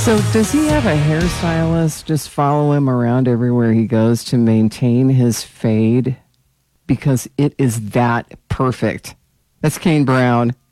So does he have a hairstylist just follow him around everywhere he goes to maintain his fade? Because it is that perfect. That's Kane Brown.